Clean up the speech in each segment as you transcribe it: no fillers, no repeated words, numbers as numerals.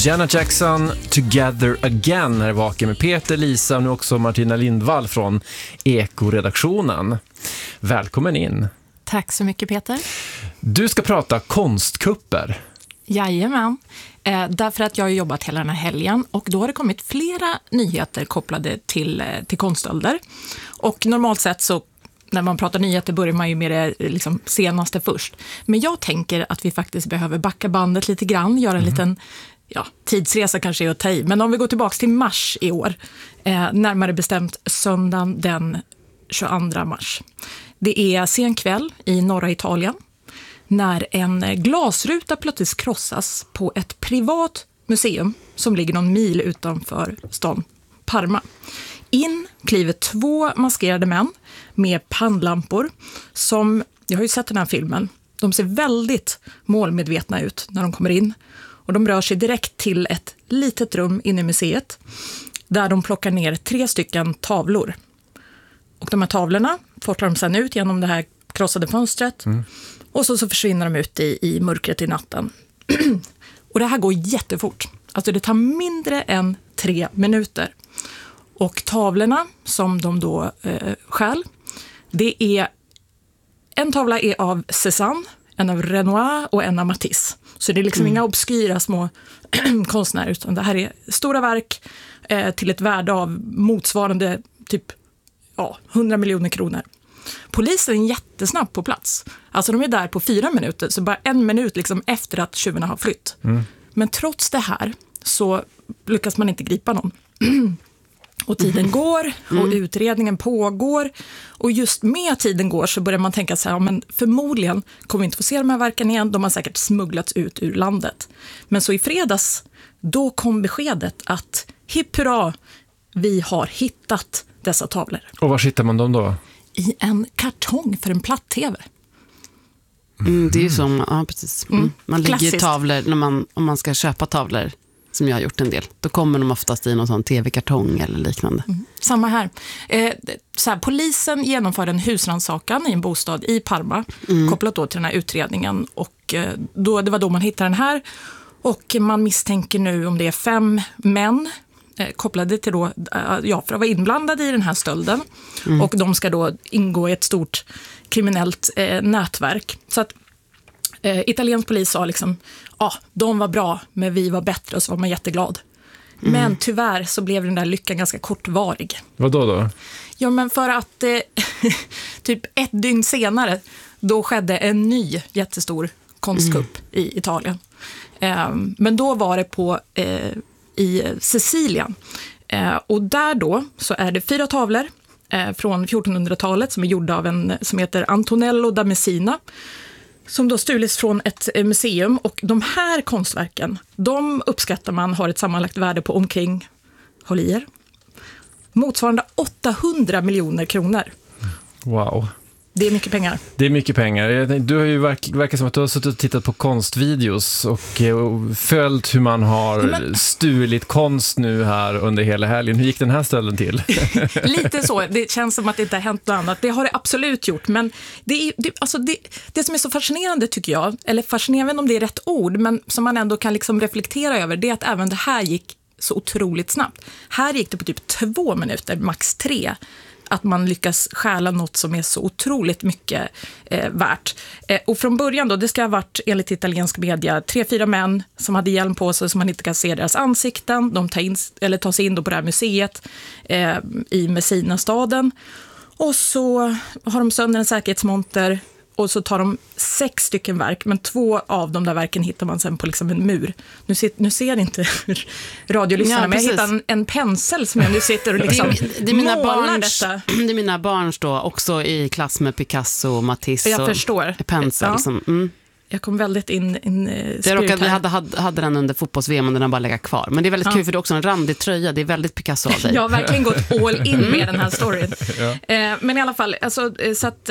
Janet Jackson, Together Again, här är Vaken med Peter, Lisa och nu också Martina Lindvall från Eko-redaktionen. Välkommen in. Tack så mycket, Peter. Du ska prata konstkupper. Jajamän. Därför att jag har jobbat hela den här helgen och då har det kommit flera nyheter kopplade till konststölder. Och normalt sett så när man pratar nyheter börjar man ju med det liksom senaste först. Men jag tänker att vi faktiskt behöver backa bandet lite grann, göra en liten tidsresa kanske är att ta i. Men om vi går tillbaka till mars i år, närmare bestämt söndagen den 22 mars. Det är sen kväll i norra Italien när en glasruta plötsligt krossas på ett privat museum som ligger någon mil utanför stan Parma. In kliver 2 maskerade män med pannlampor som, jag har ju sett den här filmen, de ser väldigt målmedvetna ut när de kommer in. Och de rör sig direkt till ett litet rum inne i museet där de plockar ner 3 stycken tavlor. Och de här tavlorna fortar de sedan ut genom det här krossade fönstret. Och så försvinner de ut i mörkret i natten. Och det här går jättefort. Alltså det tar mindre än 3 minuter. Och tavlorna som de då stjäl, det är en tavla är av Cézanne, en av Renoir och en av Matisse. Så det är liksom inga obskyra små konstnärer, utan det här är stora verk till ett värde av motsvarande typ 100 miljoner kronor. Polisen är jättesnabb på plats. Alltså de är där på 4 minuter, så bara 1 minut liksom efter att tjuvarna har flytt. Men trots det här så lyckas man inte gripa någon. Och tiden går och utredningen pågår. Och just med tiden går så börjar man tänka så här, men förmodligen kommer vi inte få se de här verken igen. De har säkert smugglats ut ur landet. Men så i fredags, då kom beskedet att hipp hurra, vi har hittat dessa tavlor. Och var hittar man dem då? I en kartong för en platt-tv. Det är ju som, precis. Man lägger tavlor, om man ska köpa tavlor, som jag har gjort en del, då kommer de oftast i någon sån tv-kartong eller liknande. Samma här. Polisen genomförde en husrannsakan i en bostad i Parma, kopplat då till den här utredningen. Och det var då man hittade den här. Och man misstänker nu om det är 5 män kopplade till då, för att vara inblandade i den här stölden. Och de ska då ingå i ett stort kriminellt nätverk. Så att italiensk polis sa liksom, de var bra, men vi var bättre, och så var man jätteglad. Men tyvärr så blev den där lyckan ganska kortvarig. Vad då? Ja, men för att typ 1 dygn senare, då skedde en ny jättestor konstkupp i Italien. Men då var det i Sicilien. Och där då så är det 4 tavlor från 1400-talet som är gjorda av en som heter Antonello da Messina, som då stulits från ett museum. Och de här konstverken, de uppskattar man har ett sammanlagt värde på omkring, håll i er, motsvarande 800 miljoner kronor. Wow. Det är mycket pengar. Det är mycket pengar. Du har ju verkar som att du har suttit och tittat på konstvideos och följt hur man har stulit konst nu här under hela helgen. Hur gick den här stölden till? Lite så. Det känns som att det inte har hänt något annat. Det har det absolut gjort. Men det som är så fascinerande, tycker jag, eller fascinerande om det är rätt ord, men som man ändå kan liksom reflektera över, det är att även det här gick så otroligt snabbt. Här gick det på typ 2 minuter, max 3. Att man lyckas stjäla något som är så otroligt mycket värt. Och från början då, det ska ha varit enligt italiensk media 3-4 män som hade hjälm på sig så man inte kan se deras ansikten. De tar sig in då på det här museet i Messina-staden. Och så har de sönder en säkerhetsmonter och så tar de 6 stycken verk, men 2 av de där verken hittar man sen på liksom en mur. Nu ser inte radiolyssnarna, men jag hittar en pensel som jag nu sitter och liksom det är mina målar detta. Det är mina barns då, också i klass med Picasso, Matisse jag och förstår. Pensel. Ja. Som, Jag kom väldigt in det råkade, vi hade den under fotbolls-VM och den har bara legat kvar. Men det är väldigt kul för det är också en randig tröja. Det är väldigt Picasso av dig. Jag har verkligen gått all in med den här storyn. Men i alla fall, alltså, så att,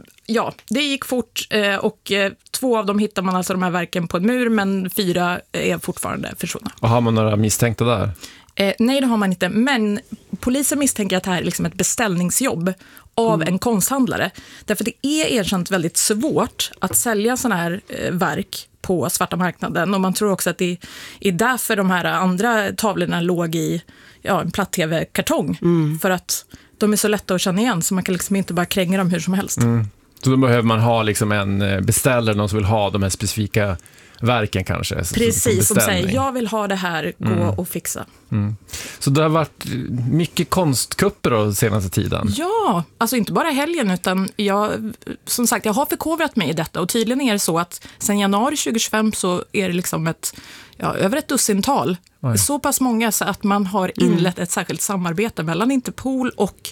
det gick fort och 2 av dem hittar man alltså de här verken på en mur, men 4 är fortfarande försvunna. Och har man några misstänkta där? Nej, det har man inte. Men polisen misstänker att det här är liksom ett beställningsjobb av en konsthandlare. Därför det är erkänt väldigt svårt att sälja såna här verk på svarta marknaden. Och man tror också att det är därför de här andra tavlorna låg i en platt-tv-kartong. För att de är så lätta att känna igen, så man kan liksom inte bara kränga dem hur som helst. Så då behöver man ha liksom en beställare, någon som vill ha de här specifika verken kanske. Precis, som säger jag vill ha det här, gå och fixa. Så det har varit mycket konstkupper då senaste tiden? Ja, alltså inte bara helgen, utan jag har förkovrat mig i detta, och tydligen är det så att sen januari 2025 så är det liksom över ett dussintal. Så pass många så att man har inlett ett särskilt samarbete mellan Interpol och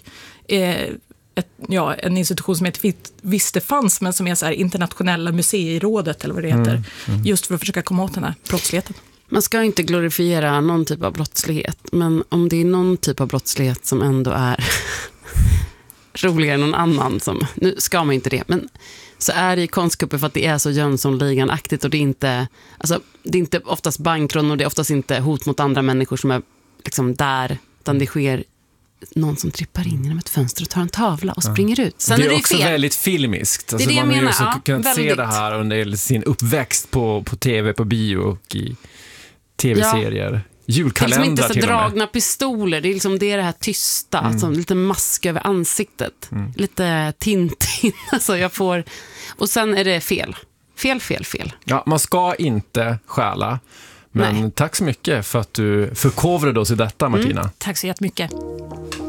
en institution som heter visste fanns, men som är så här internationella museirådet eller vad det heter, just för att försöka komma åt den här brottsligheten. Man ska inte glorifiera någon typ av brottslighet, men om det är någon typ av brottslighet som ändå är roligare än någon annan, nu ska man inte det, men så är det i konstkupper för att det är så Jönssonligan-aktigt, och det är inte oftast bankrån, och det är oftast inte hot mot andra människor som är liksom där, utan det sker någon som trippar in genom ett fönster och tar en tavla och springer ut. Sen det är också fel. Väldigt filmiskt. Alltså, det är det man har ju också kunnat se det här under sin uppväxt på tv, på bio och i tv-serier. Julkalendrar det är liksom inte så till och med. dragna pistoler, det är det här tysta, alltså, lite mask över ansiktet, lite Tintin, alltså och sen är det fel. Ja, man ska inte stjäla. Men tack så mycket för att du förkovrade oss i detta, Martina. Tack så jättemycket.